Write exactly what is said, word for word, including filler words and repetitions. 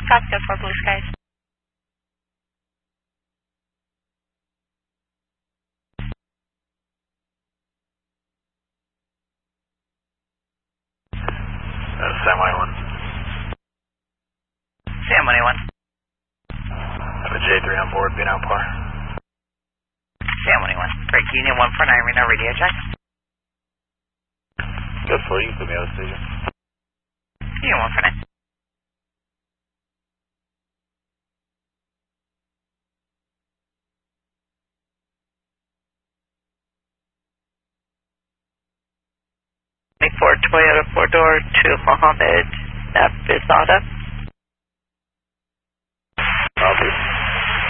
Scottsdale for Blue Skies. Uh, Sam one one. Sam one one. I have a J three on board, being out par. Sam one one. Break Union one four nine, Reno radio check. Good for you, put me out of station. Union one four nine. twenty-four Toyota four door to Mohammed Nafizada.